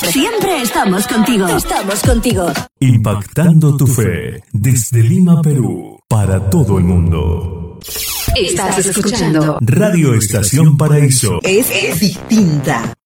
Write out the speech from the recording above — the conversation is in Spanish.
Siempre estamos contigo. Estamos contigo. Impactando tu fe desde Lima, Perú, para todo el mundo. Estás escuchando Radio Estación Paraíso. Es distinta.